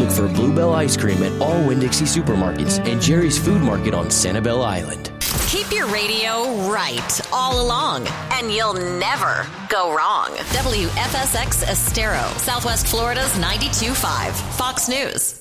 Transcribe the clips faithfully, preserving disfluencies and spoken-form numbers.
Look for Bluebell Ice Cream at all Winn-Dixie supermarkets and Jerry's Food Market on Sanibel Island. Keep your radio right all along, and you'll never go wrong. W F S X Estero, Southwest Florida's ninety-two point five. Fox News.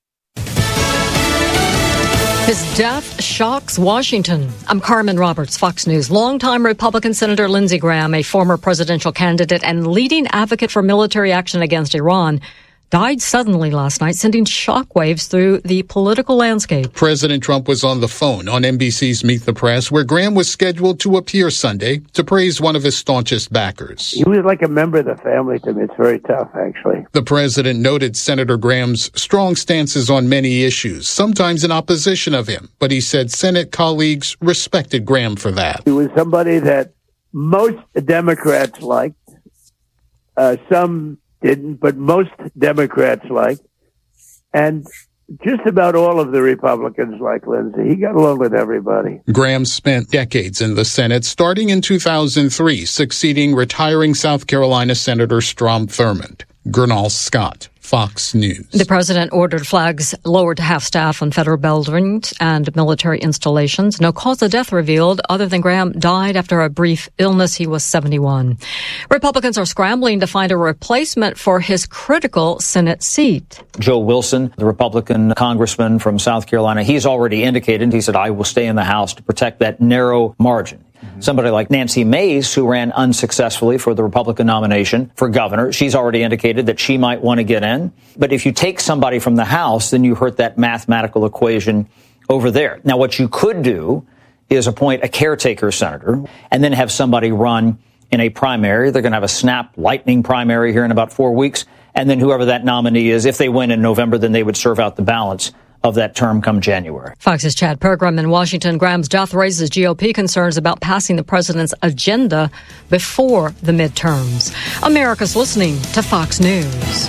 His death shocks Washington. I'm Carmen Roberts, Fox News. Longtime Republican Senator Lindsey Graham, a former presidential candidate and leading advocate for military action against Iran, died suddenly last night, sending shockwaves through the political landscape. President Trump was on the phone on N B C's Meet the Press, where Graham was scheduled to appear Sunday to praise one of his staunchest backers. He was like a member of the family to me. It's very tough, actually. The president noted Senator Graham's strong stances on many issues, sometimes in opposition of him, but he said Senate colleagues respected Graham for that. He was somebody that most Democrats liked. Uh, some didn't, but most Democrats liked. And just about all of the Republicans like Lindsey. He got along with everybody. Graham spent decades in the Senate, starting in two thousand three, succeeding retiring South Carolina Senator Strom Thurmond. Gernal Scott, Fox News. The president ordered flags lowered to half-staff on federal buildings and military installations. No cause of death revealed, other than Graham died after a brief illness. He was seventy-one. Republicans are scrambling to find a replacement for his critical Senate seat. Joe Wilson, the Republican congressman from South Carolina, he's already indicated, he said, I will stay in the House to protect that narrow margin. Mm-hmm. Somebody like Nancy Mace, who ran unsuccessfully for the Republican nomination for governor, she's already indicated that she might want to get in. But if you take somebody from the House, then you hurt that mathematical equation over there. Now, what you could do is appoint a caretaker senator and then have somebody run in a primary. They're going to have a snap lightning primary here in about four weeks. And then whoever that nominee is, if they win in November, then they would serve out the balance of that term come January. Fox's Chad Pergram in Washington. Graham's death raises G O P concerns about passing the president's agenda before the midterms. America's listening to Fox News.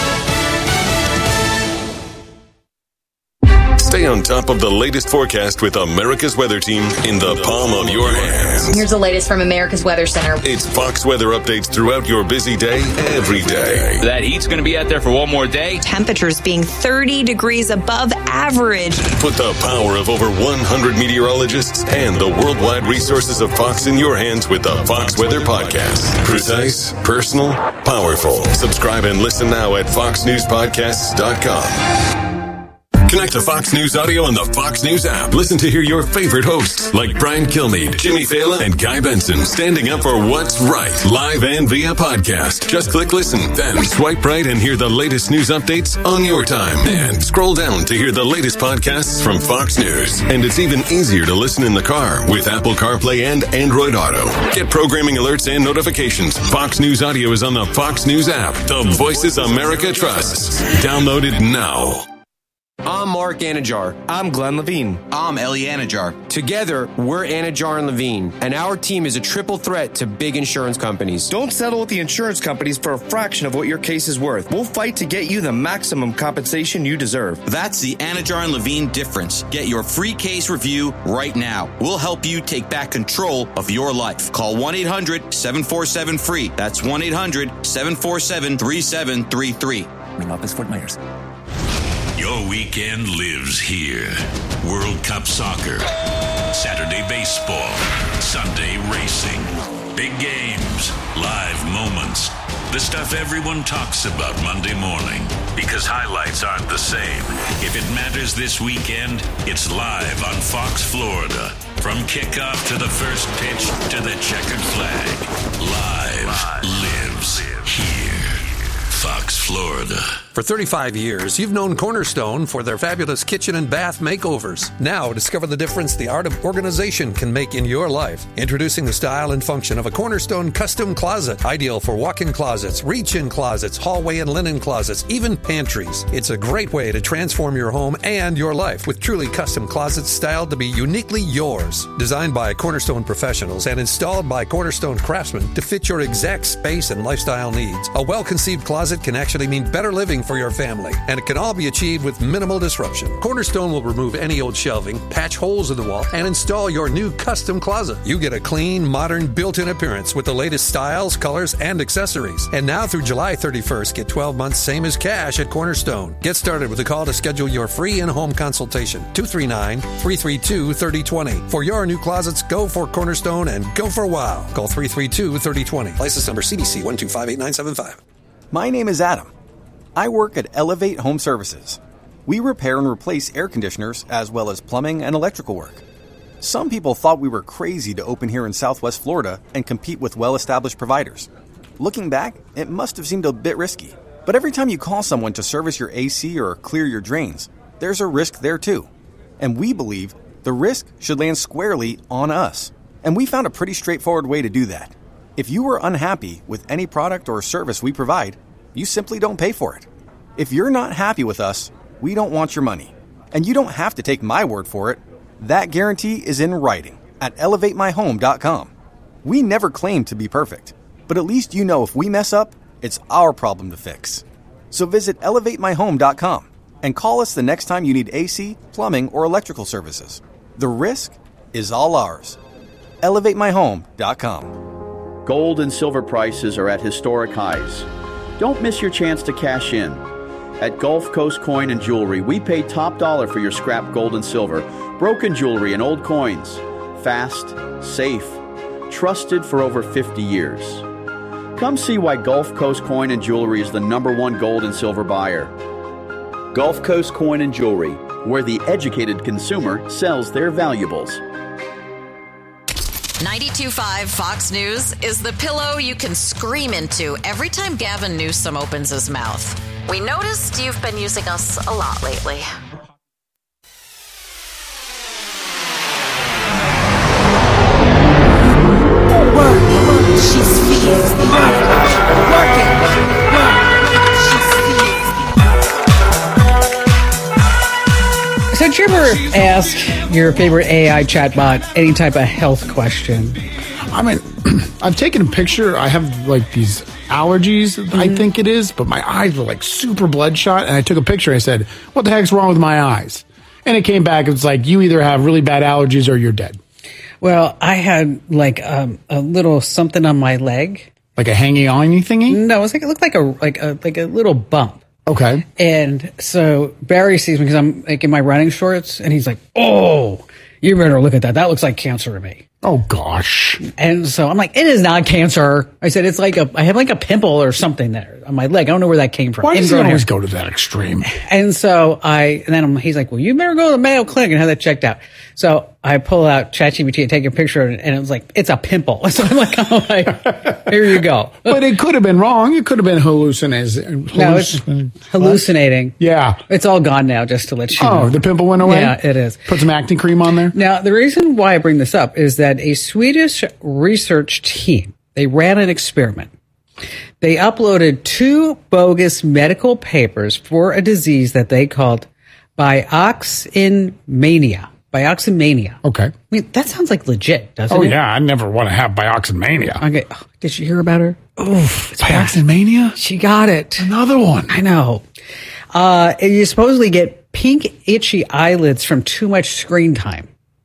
Stay on top of the latest forecast with America's Weather Team in the palm of your hands. Here's the latest from America's Weather Center. It's Fox weather updates throughout your busy day, every day. That heat's going to be out there for one more day. Temperatures being thirty degrees above average. Put the power of over one hundred meteorologists and the worldwide resources of Fox in your hands with the Fox Weather Podcast. Precise, personal, powerful. Subscribe and listen now at fox news podcasts dot com. Connect to Fox News Audio on the Fox News app. Listen to hear your favorite hosts like Brian Kilmeade, Jimmy Fallon, and Guy Benson standing up for what's right, live and via podcast. Just click listen, then swipe right and hear the latest news updates on your time. And scroll down to hear the latest podcasts from Fox News. And it's even easier to listen in the car with Apple CarPlay and Android Auto. Get programming alerts and notifications. Fox News Audio is on the Fox News app. The voices America trusts. Download it now. I'm Mark Anajar. I'm Glenn Levine. I'm Ellie Anajar. Together, we're Anajar and Levine, and our team is a triple threat to big insurance companies. Don't settle with the insurance companies for a fraction of what your case is worth. We'll fight to get you the maximum compensation you deserve. That's the Anajar and Levine difference. Get your free case review right now. We'll help you take back control of your life. Call one eight hundred seven four seven free. That's one eight hundred seven four seven three seven three three. Ring office, Fort Myers. Your weekend lives here. World Cup soccer, Saturday baseball, Sunday racing, big games, live moments. The stuff everyone talks about Monday morning, because highlights aren't the same. If it matters this weekend, it's live on Fox Florida. From kickoff to the first pitch to the checkered flag. Live, live lives here. Fox Florida. For thirty-five years, you've known Cornerstone for their fabulous kitchen and bath makeovers. Now, discover the difference the art of organization can make in your life. Introducing the style and function of a Cornerstone custom closet. Ideal for walk-in closets, reach-in closets, hallway and linen closets, even pantries. It's a great way to transform your home and your life with truly custom closets styled to be uniquely yours. Designed by Cornerstone professionals and installed by Cornerstone craftsmen to fit your exact space and lifestyle needs. A well-conceived closet can actually mean better living for your family, and it can all be achieved with minimal disruption. Cornerstone will remove any old shelving, patch holes in the wall, and install your new custom closet. You get a clean, modern, built-in appearance with the latest styles, colors, and accessories. And now through July thirty-first, get twelve months same as cash at Cornerstone. Get started with a call to schedule your free in-home consultation. two three nine, three three two, three zero two zero. For your new closets, go for Cornerstone and go for wow. Call three three two, three zero two zero. License number C B C one two five eight nine seven five. My name is Adam. I work at Elevate Home Services. We repair and replace air conditioners as well as plumbing and electrical work. Some people thought we were crazy to open here in Southwest Florida and compete with well-established providers. Looking back, it must have seemed a bit risky. But every time you call someone to service your A C or clear your drains, there's a risk there too. And we believe the risk should land squarely on us. And we found a pretty straightforward way to do that. If you are unhappy with any product or service we provide, you simply don't pay for it. If you're not happy with us, we don't want your money. And you don't have to take my word for it. That guarantee is in writing at elevate my home dot com. We never claim to be perfect, but at least you know if we mess up, it's our problem to fix. So visit elevate my home dot com and call us the next time you need A C, plumbing, or electrical services. The risk is all ours. elevate my home dot com. Gold and silver prices are at historic highs. Don't miss your chance to cash in. At Gulf Coast Coin and Jewelry, we pay top dollar for your scrap gold and silver, broken jewelry, and old coins. Fast, safe, trusted for over fifty years. Come see why Gulf Coast Coin and Jewelry is the number one gold and silver buyer. Gulf Coast Coin and Jewelry, where the educated consumer sells their valuables. ninety-two point five Fox News is the pillow you can scream into every time Gavin Newsom opens his mouth. We noticed you've been using us a lot lately. She's fierce. Working. So did you ever ask your favorite A I chatbot any type of health question? I mean, I've taken a picture. I have like these allergies, mm-hmm. I think it is, but my eyes were like super bloodshot. And I took a picture. I said, what the heck's wrong with my eyes? And it came back. It's like, you either have really bad allergies or you're dead. Well, I had like um, a little something on my leg. Like a hanging on thingy? No, it was like, it looked like a, like a, like a little bump. Okay. And so Barry sees me because I'm like in my running shorts and he's like, oh, you better look at that. That looks like cancer to me. Oh, gosh. And so I'm like, it is not cancer. I said, it's like a, I have like a pimple or something there on my leg. I don't know where that came from. Why does it Ingrown always hair. go to that extreme? And so I, and then I'm, he's like, well, you better go to the Mayo Clinic and have that checked out. So I pull out ChatGPT and take a picture and it was like, it's a pimple. So I'm like, oh my, here you go. But it could have been wrong. It could have been hallucinating. Halluc- No, it's hallucinating. Yeah. It's all gone now, just to let you know. Oh, the pimple went away? Yeah, it is. Put some acne cream on there? Now, the reason why I bring this up is that a Swedish research team, they ran an experiment. They uploaded two bogus medical papers for a disease that they called bioxymania. Bioxymania. Okay. I mean, that sounds like legit, doesn't oh, it? Oh, yeah. I never want to have bioxymania. Okay. Oh, did you hear about her? Oh, bioxymania? She got it. Another one. I know. Uh, you supposedly get pink, itchy eyelids from too much screen time.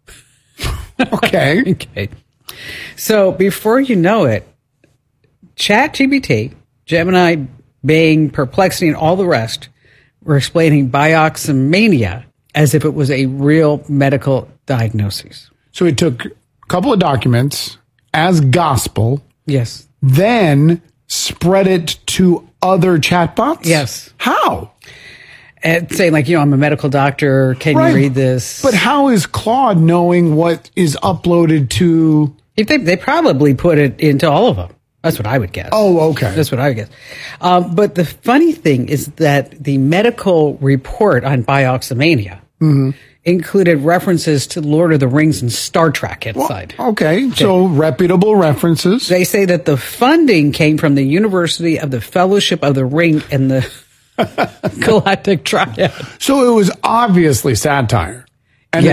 Okay. Okay. So before you know it, ChatGPT, Gemini, Bing, Perplexity, and all the rest were explaining bioxymania as if it was a real medical diagnosis. So it took a couple of documents as gospel. Yes. Then spread it to other chatbots? Yes. How? And saying like, you know, I'm a medical doctor. Can right. you read this? But how is Claude knowing what is uploaded to... If they, they probably put it into all of them. That's what I would guess. Oh, okay. That's what I would guess. Um, but the funny thing is that the medical report on bioxymania mm-hmm. included references to Lord of the Rings and Star Trek inside. Well, okay, so okay. reputable references. They say that the funding came from the University of the Fellowship of the Ring and the Galactic Triad. So it was obviously satire. And yes. the chat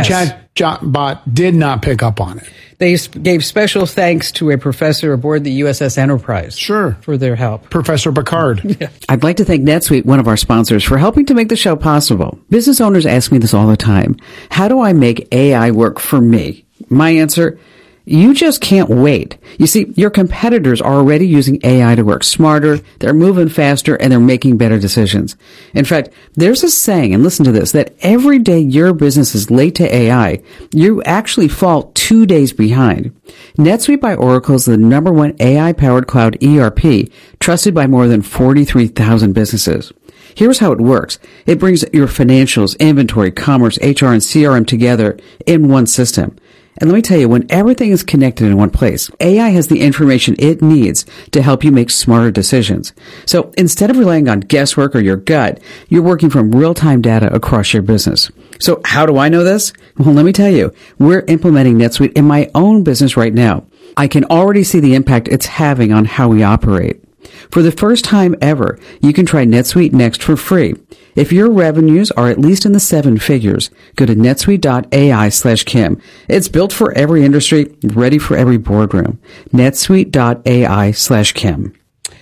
chatbot did not pick up on it. They gave special thanks to a professor aboard the U S S Enterprise. Sure. For their help. Professor Picard. Yeah. I'd like to thank NetSuite, one of our sponsors, for helping to make the show possible. Business owners ask me this all the time. How do I make A I work for me? My answer, you just can't wait. You see, your competitors are already using A I to work smarter, they're moving faster, and they're making better decisions. In fact, there's a saying, and listen to this, that every day your business is late to A I, you actually fall two days behind. NetSuite by Oracle is the number one A I-powered cloud E R P, trusted by more than forty-three thousand businesses. Here's how it works. It brings your financials, inventory, commerce, H R, and C R M together in one system. And let me tell you, when everything is connected in one place, A I has the information it needs to help you make smarter decisions. So instead of relying on guesswork or your gut, you're working from real-time data across your business. So how do I know this? Well, let me tell you, we're implementing NetSuite in my own business right now. I can already see the impact it's having on how we operate. For the first time ever, you can try NetSuite Next for free. If your revenues are at least in the seven figures, go to netsuite.ai slash Kim. It's built for every industry, ready for every boardroom. netsuite.ai slash Kim.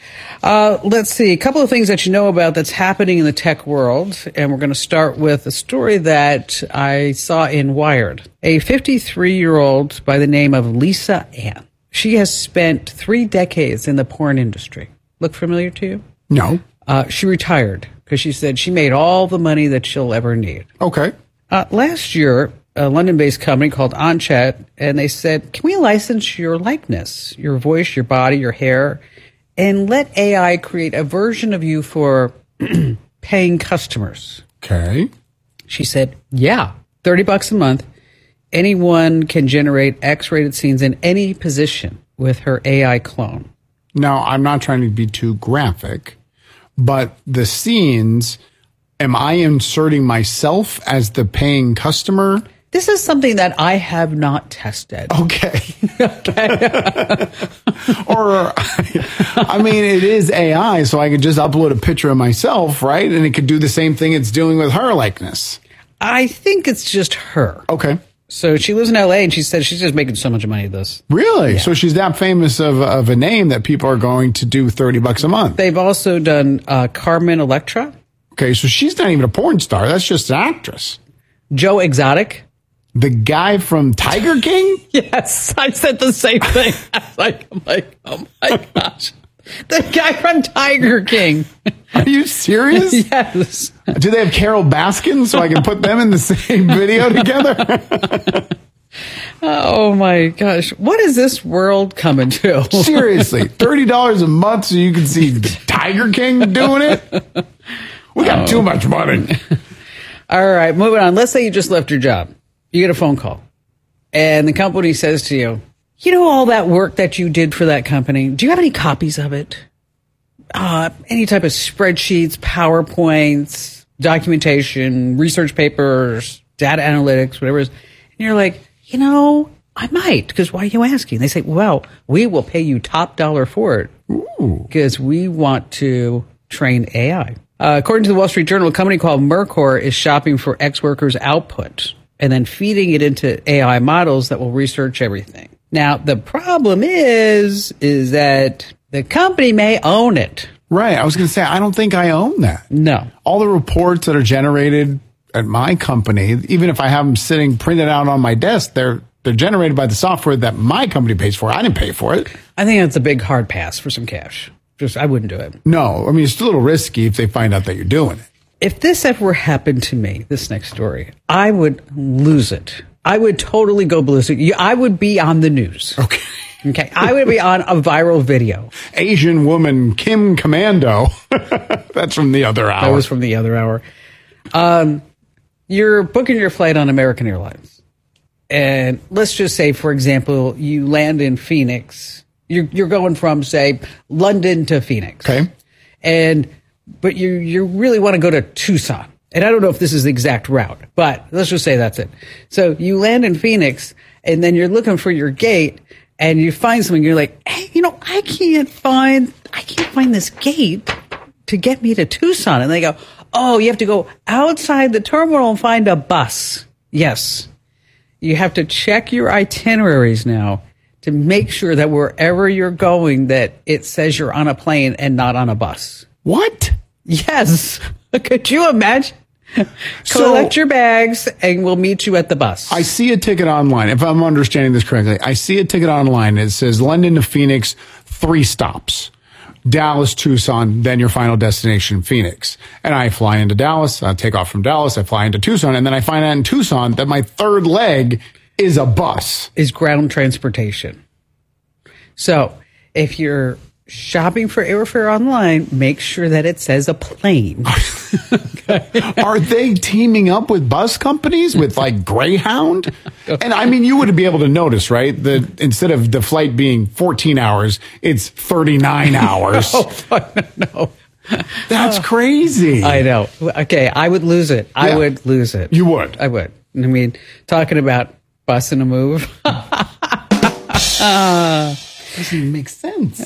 Uh, let's see, a couple of things that you know about that's happening in the tech world. And we're going to start with a story that I saw in Wired. A fifty-three-year-old by the name of Lisa Ann. She has spent three decades in the porn industry. Look familiar to you? No. Uh, she retired because she said she made all the money that she'll ever need. Okay. Uh, last year, a London-based company called OnChat, and they said, can we license your likeness, your voice, your body, your hair, and let A I create a version of you for paying customers? Okay. She said, yeah, thirty bucks a month. Anyone can generate X-rated scenes in any position with her A I clone. Now, I'm not trying to be too graphic, but the scenes, am I inserting myself as the paying customer? This is something that I have not tested. Okay. Okay. Or, I mean, it is A I, so I could just upload a picture of myself, right? And it could do the same thing it's doing with her likeness. I think it's just her. Okay. So she lives in L A, and she said she's just making so much money at this. Really? Yeah. So she's that famous of, of a name that people are going to do thirty bucks a month. They've also done uh, Carmen Electra. Okay, so she's not even a porn star. That's just an actress. Joe Exotic. The guy from Tiger King? Yes, I said the same thing. I was like, I'm like, oh my gosh. The guy from Tiger King. Are you serious? Yes. Do they have Carol Baskin so I can put them in the same video together? Oh my gosh. What is this world coming to? Seriously. thirty dollars a month so you can see Tiger King doing it? We got oh. too much money. All right, moving on. Let's say you just left your job. You get a phone call. And the company says to you, you know all that work that you did for that company? Do you have any copies of it? Uh, any type of spreadsheets, PowerPoints, documentation, research papers, data analytics, whatever it is. And you're like, you know, I might, because why are you asking? They say, well, we will pay you top dollar for it because we want to train A I. Uh, according to the Wall Street Journal, a company called Mercor is shopping for ex-workers' output and then feeding it into A I models that will research everything. Now, the problem is, is that the company may own it. Right. I was going to say, I don't think I own that. No. All the reports that are generated at my company, even if I have them sitting printed out on my desk, they're they're generated by the software that my company pays for. I didn't pay for it. I think that's a big hard pass for some cash. Just, I wouldn't do it. No. I mean, it's a little risky if they find out that you're doing it. If this ever happened to me, this next story, I would lose it. I would totally go ballistic. I would be on the news. Okay. Okay. I would be on a viral video. Asian woman Kim Commando. That's from the other hour. That was from the other hour. Um, you're booking your flight on American Airlines. And let's just say, for example, you land in Phoenix. You're, you're going from, say, London to Phoenix. Okay. And, but you, you really want to go to Tucson. And I don't know if this is the exact route, but let's just say that's it. So you land in Phoenix and then you're looking for your gate and you find something. You're like, hey, you know, I can't find, I can't find this gate to get me to Tucson. And they go, oh, you have to go outside the terminal and find a bus. Yes. You have to check your itineraries now to make sure that wherever you're going, that it says you're on a plane and not on a bus. What? Yes. Could you imagine? Collect So- your bags and we'll meet you at the bus. I see a ticket online. If I'm understanding this correctly, I see a ticket online. It says London to Phoenix, three stops. Dallas, Tucson, then your final destination, Phoenix. And I fly into Dallas. I take off from Dallas. I fly into Tucson. And then I find out in Tucson that my third leg is a bus. Is ground transportation. So if you're shopping for airfare online, make sure that it says a plane. Are they teaming up with bus companies with like Greyhound? And I mean, you would be able to notice, right? That instead of the flight being fourteen hours, it's thirty-nine hours. no, no. That's crazy. I know. Okay, I would lose it. I Yeah. would lose it. You would. I would. I mean, talking about busing a move. uh, Doesn't even make sense.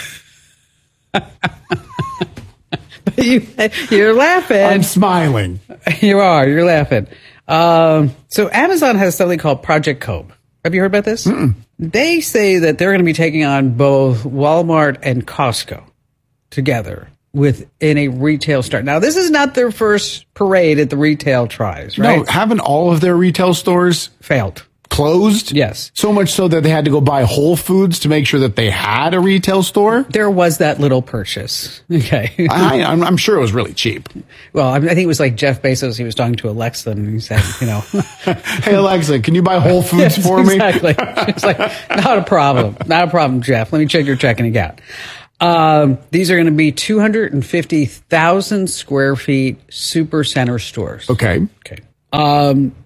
you, you're laughing. I'm smiling. You are. You're laughing. Um, so Amazon has something called Project Cope. Have you heard about this? Mm-mm. They say that they're going to be taking on both Walmart and Costco together within a retail store. Now, this is not their first parade at the retail tries, right? No, haven't all of their retail stores failed? Closed? Yes. So much so that they had to go buy Whole Foods to make sure that they had a retail store? There was that little purchase. Okay. I, I'm, I'm sure it was really cheap. Well, I, mean, I think it was like Jeff Bezos. He was talking to Alexa and he said, you know. Hey, Alexa, can you buy Whole Foods Yes, for me? Exactly. It's like, not a problem. Not a problem, Jeff. Let me check your checking account. Um, these are going to be two hundred fifty thousand square feet super center stores. Okay. Okay. Um,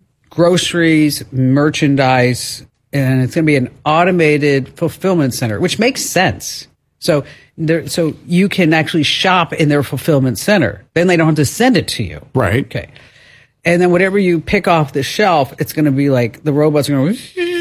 groceries, merchandise, and it's going to be an automated fulfillment center, which makes sense. So there, so you can actually shop in their fulfillment center. Then they don't have to send it to you. Right. Okay. And then whatever you pick off the shelf, it's going to be like the robots are going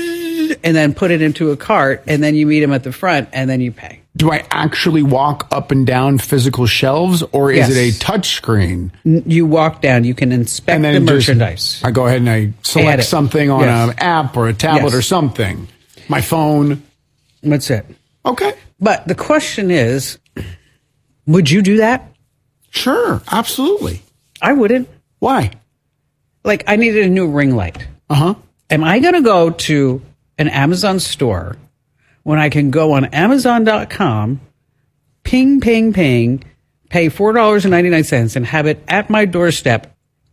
to, and then put it into a cart, and then you meet them at the front, and then you pay. Do I actually walk up and down physical shelves, or is Yes. it a touch screen? N- You walk down, you can inspect And then the just- merchandise. I go ahead and I select Add it. something on Yes. an app or a tablet Yes. or something. My phone. That's it. Okay. But the question is, would you do that? Sure, absolutely. I wouldn't. Why? Like, I needed a new ring light. Uh-huh. Am I going to go to an Amazon store when I can go on Amazon dot com, ping, ping, ping, pay four dollars and ninety-nine cents and have it at my doorstep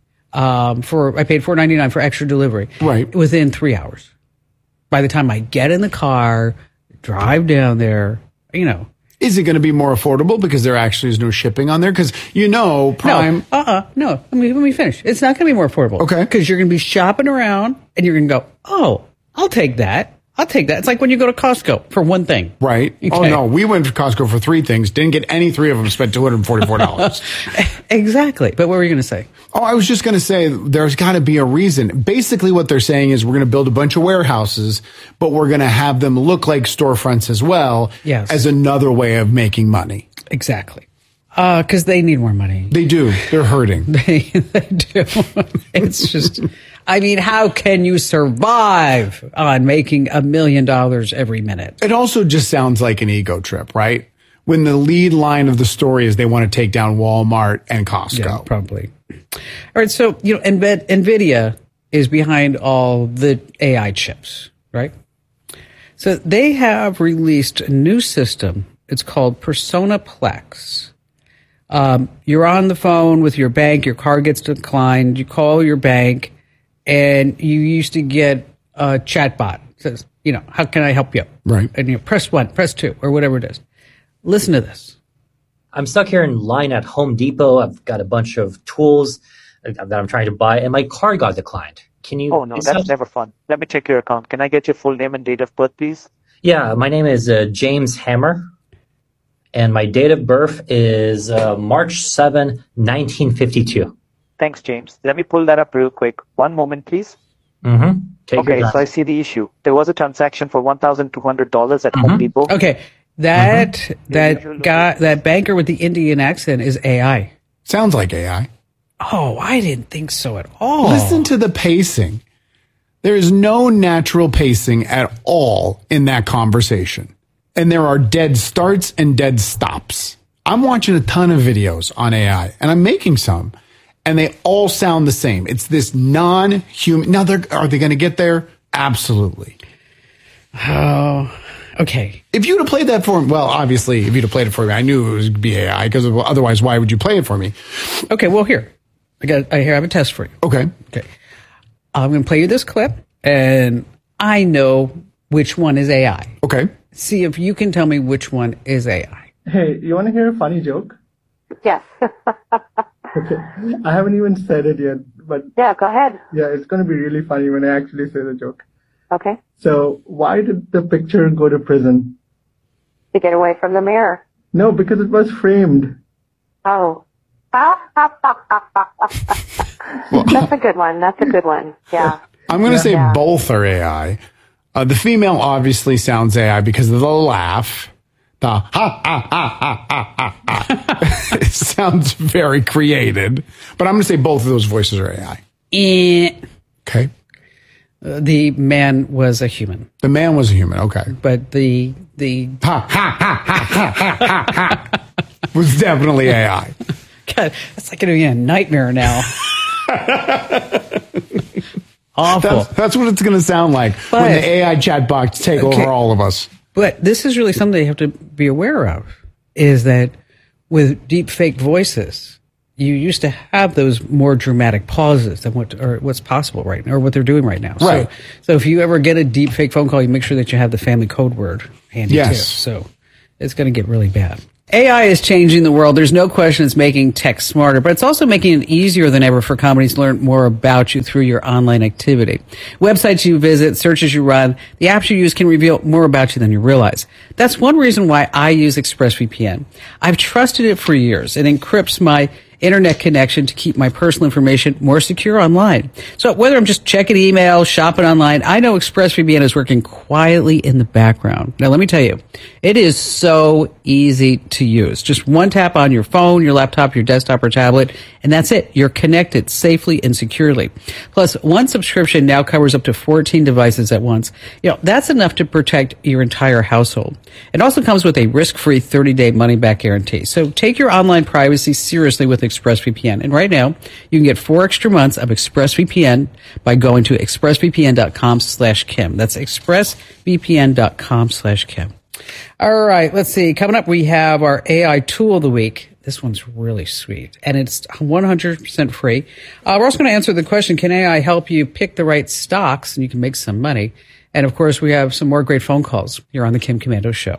um, for, I paid four dollars and ninety-nine cents for extra delivery. Right. Within three hours. By the time I get in the car, drive down there, you know. Is it going to be more affordable because there actually is no shipping on there? Because, you know, Prime... No, uh-uh, no. Let me, let me finish. It's not going to be more affordable. Okay. Because you're going to be shopping around and you're going to go, oh, I'll take that. I'll take that. It's like when you go to Costco for one thing. Right. Okay. Oh, no. We went to Costco for three things. Didn't get any three of them. Spent two hundred forty-four dollars. Exactly. But what were you going to say? Oh, I was just going to say there's got to be a reason. Basically, what they're saying is we're going to build a bunch of warehouses, but we're going to have them look like storefronts as well. Yes. As another way of making money. Exactly. Because uh, they need more money. They do. They're hurting. They, they do. It's just, I mean, how can you survive on making a million dollars every minute? It also just sounds like an ego trip, right? When the lead line of the story is they want to take down Walmart and Costco. Yeah, probably. All right. So, you know, Nv- NVIDIA is behind all the A I chips, right? So they have released a new system. It's called PersonaPlex. Um, you're on the phone with your bank, your card gets declined, you call your bank, and you used to get a chatbot. It says, you know, how can I help you? Right. And you know, press one, press two, or whatever it is. Listen to this. I'm stuck here in line at Home Depot. I've got a bunch of tools that I'm trying to buy, and my card got declined. Can you? Oh, no, that's help? never fun. Let me check your account. Can I get your full name and date of birth, please? Yeah, my name is uh, James Hammer, and my date of birth is uh, March seventh, nineteen fifty-two. Thanks, James. Let me pull that up real quick. One moment, please. Mm-hmm. Take Okay, your so time. I see the issue. There was a transaction for one thousand two hundred dollars at Mm-hmm. Home Depot. Okay. That, that guy, that banker with the Indian accent is A I. Sounds like A I. Oh, I didn't think so at all. Listen to the pacing. There is no natural pacing at all in that conversation. And there are dead starts and dead stops. I'm watching a ton of videos on A I, and I'm making some, and they all sound the same. It's this non-human. Now, they're, are they going to get there? Absolutely. Oh, okay. If you'd have played that for me, well, obviously, if you'd have played it for me, I knew it would be A I, because otherwise, why would you play it for me? Okay, well, here. I got. I here I have a test for you. Okay. Okay. I'm going to play you this clip, and I know which one is A I. Okay. See if you can tell me which one is A I. Hey, you want to hear a funny joke? Yes. Okay. I haven't even said it yet, but... Yeah, go ahead. Yeah, it's going to be really funny when I actually say the joke. Okay. So, why did the picture go to prison? To get away from the mirror. No, because it was framed. Oh. That's a good one. That's a good one. Yeah. I'm going to yeah. say yeah. both are A I. Uh, the female obviously sounds A I because of the laugh. The ha, ha, ha, ha, ha, ha, ha. It sounds very created. But I'm going to say both of those voices are A I. Eh. Okay. Uh, the man was a human. The man was a human, okay. But the... the ha, ha, ha, ha, ha, ha, ha, was definitely A I. God, that's like getting a nightmare now. Awful. That's, that's what it's going to sound like but, when the A I chatbots take okay, over all of us. But this is really something you have to be aware of, is that with deep fake voices, you used to have those more dramatic pauses than what or what's possible right now, or what they're doing right now. Right. So, so if you ever get a deep fake phone call, you make sure that you have the family code word handy yes. too. So it's going to get really bad. A I is changing the world. There's no question it's making tech smarter, but it's also making it easier than ever for companies to learn more about you through your online activity. Websites you visit, searches you run, the apps you use can reveal more about you than you realize. That's one reason why I use ExpressVPN. I've trusted it for years. It encrypts my internet connection to keep my personal information more secure online. So whether I'm just checking email, shopping online, I know ExpressVPN is working quietly in the background. Now, let me tell you, it is so easy to use. Just one tap on your phone, your laptop, your desktop, or tablet, and that's it. You're connected safely and securely. Plus, one subscription now covers up to fourteen devices at once. You know, that's enough to protect your entire household. It also comes with a risk-free thirty-day money-back guarantee. So take your online privacy seriously with ExpressVPN. And right now, you can get four extra months of ExpressVPN by going to expressvpn.com slash Kim. That's expressvpn.com slash Kim. All right, let's see. Coming up, we have our A I tool of the week. This one's really sweet, and it's one hundred percent free. Uh, we're also going to answer the question, can A I help you pick the right stocks and you can make some money? And, of course, we have some more great phone calls here on the Kim Komando Show.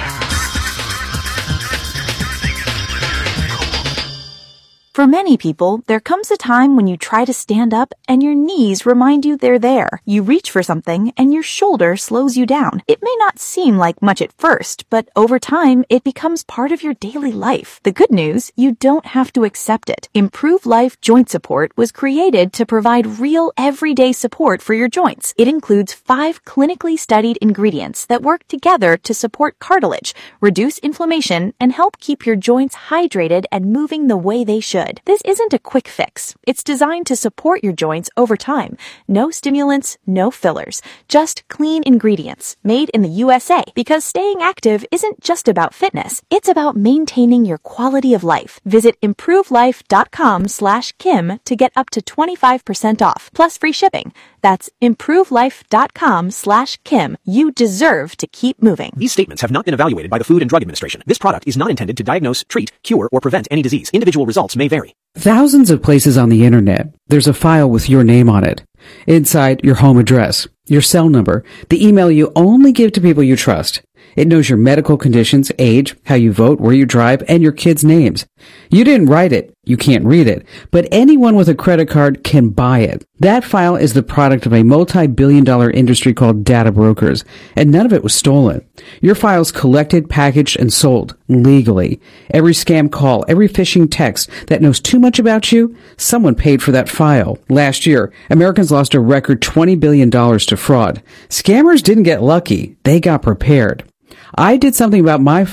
For many people, there comes a time when you try to stand up and your knees remind you they're there. You reach for something and your shoulder slows you down. It may not seem like much at first, but over time, it becomes part of your daily life. The good news, you don't have to accept it. Improve Life Joint Support was created to provide real everyday support for your joints. It includes five clinically studied ingredients that work together to support cartilage, reduce inflammation, and help keep your joints hydrated and moving the way they should. This isn't a quick fix. It's designed to support your joints over time. No stimulants, no fillers, just clean ingredients made in the U S A. Because staying active isn't just about fitness. It's about maintaining your quality of life. Visit improvelife.com slash Kim to get up to twenty-five percent off, plus free shipping. That's improvelife.com slash Kim. You deserve to keep moving. These statements have not been evaluated by the Food and Drug Administration. This product is not intended to diagnose, treat, cure, or prevent any disease. Individual results may vary. Thousands of places on the internet, there's a file with your name on it. Inside, your home address, your cell number, the email you only give to people you trust. It knows your medical conditions, age, how you vote, where you drive, and your kids' names. You didn't write it. You can't read it. But anyone with a credit card can buy it. That file is the product of a multi-billion dollar industry called data brokers, and none of it was stolen. Your file's collected, packaged, and sold legally. Every scam call, every phishing text that knows too much about you, someone paid for that file. Last year, Americans lost a record twenty billion dollars to fraud. Scammers didn't get lucky. They got prepared. I did something about my file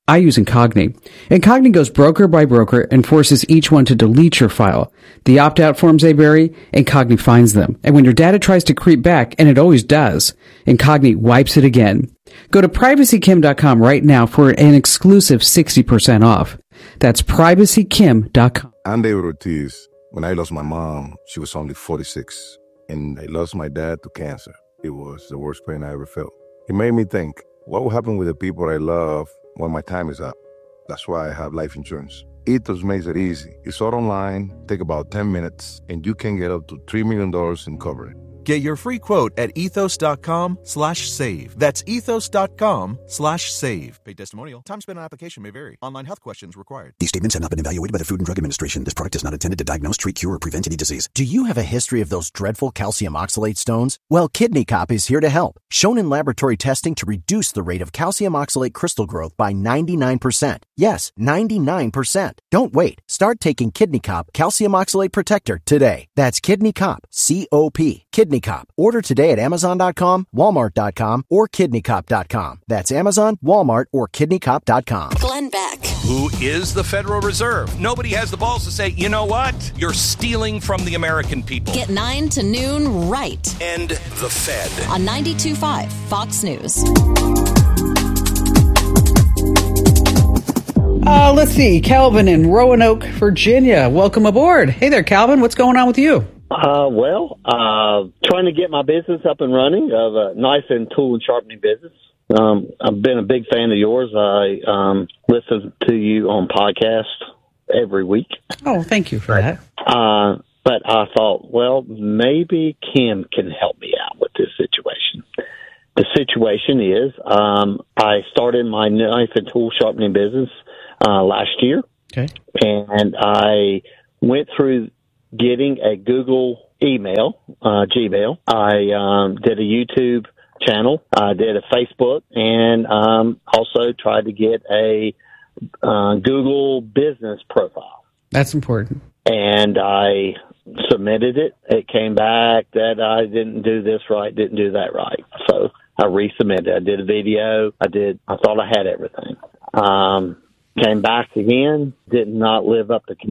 I use Incogni. Incogni goes broker by broker and forces each one to delete your file. The opt-out forms they bury, Incogni finds them. And when your data tries to creep back, and it always does, Incogni wipes it again. Go to privacy kim dot com right now for an exclusive sixty percent off. That's privacy kim dot com. I'm David Ortiz. When I lost my mom, she was only forty-six. And I lost my dad to cancer. It was the worst pain I ever felt. It made me think, what will happen with the people I love when my time is up? That's why I have life insurance. Ethos makes it easy. It's all online, take about ten minutes, and you can get up to three million dollars in coverage. Get your free quote at ethos.com slash save. That's ethos.com slash save. Paid testimonial. Time spent on application may vary. Online health questions required. These statements have not been evaluated by the Food and Drug Administration. This product is not intended to diagnose, treat, cure, or prevent any disease. Do you have a history of those dreadful calcium oxalate stones? Well, Kidney Cop is here to help. Shown in laboratory testing to reduce the rate of calcium oxalate crystal growth by ninety-nine percent. Yes, ninety-nine percent. Don't wait. Start taking Kidney Cop Calcium Oxalate Protector today. That's Kidney Cop, C O P. Kidney Cop. Order today at amazon dot com, walmart dot com, or kidney cop dot com. That's Amazon, Walmart, or kidney cop dot com. Glenn Beck. Who is the Federal Reserve? Nobody has the balls to say, you know what? You're stealing from the American people. Get nine to noon right. End the Fed. On ninety-two point five Fox News. Uh, let's see. Calvin in Roanoke, Virginia. Welcome aboard. Hey there, Calvin. What's going on with you? Uh, well, uh, trying to get my business up and running, of a knife and tool and sharpening business. Um, I've been a big fan of yours. I um, listen to you on podcast every week. Oh, thank you for that. Uh, but I thought, well, maybe Kim can help me out with this situation. The situation is, um, I started my knife and tool sharpening business uh, last year. Okay. And I went through getting a Google email, uh, Gmail. I um, did a YouTube channel. I did a Facebook, and um, also tried to get a uh, Google business profile. That's important. And I submitted it. It came back that I didn't do this right, didn't do that right. So I resubmitted. I did a video. I did. I thought I had everything. Um, came back again. Did not live up to